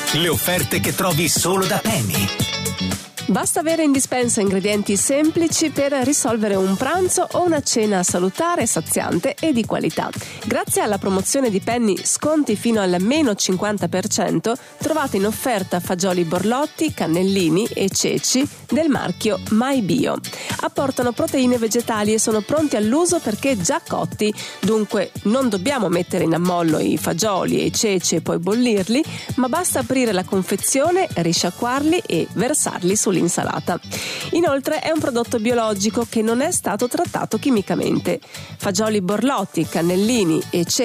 Le offerte che trovi solo da Penny. Basta avere in dispensa ingredienti semplici per risolvere un pranzo o una cena salutare, saziante e di qualità. Grazie alla promozione di Penny sconti fino al meno 50%, trovate in offerta fagioli borlotti, cannellini e ceci del marchio MyBio. Apportano proteine vegetali e sono pronti all'uso perché già cotti, dunque non dobbiamo mettere in ammollo i fagioli e i ceci e poi bollirli, ma basta aprire la confezione, risciacquarli e versarli sull'insalata. Inoltre è un prodotto biologico che non è stato trattato chimicamente. Fagioli borlotti, cannellini e ceci